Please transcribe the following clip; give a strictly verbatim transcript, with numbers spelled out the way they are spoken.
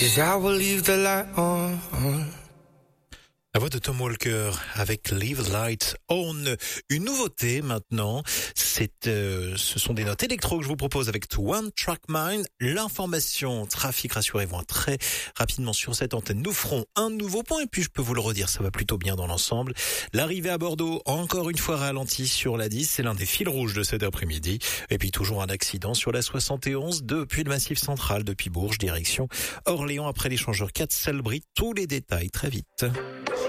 Yes, I will leave the light on. La voix de Tom Walker avec Leave the Light On. Une nouveauté maintenant, c'est, euh, ce sont des notes électro que je vous propose avec One Track Mind. L'information trafic, rassurez-vous, hein, très rapidement sur cette antenne. Nous ferons un nouveau point et puis je peux vous le redire, ça va plutôt bien dans l'ensemble. L'arrivée à Bordeaux, encore une fois ralentie sur la dix, c'est l'un des fils rouges de cet après-midi. Et puis toujours un accident sur la soixante et onze depuis le Massif central, depuis Bourges, direction Orléans après l'échangeur quatre Selbris. Tous les détails très vite.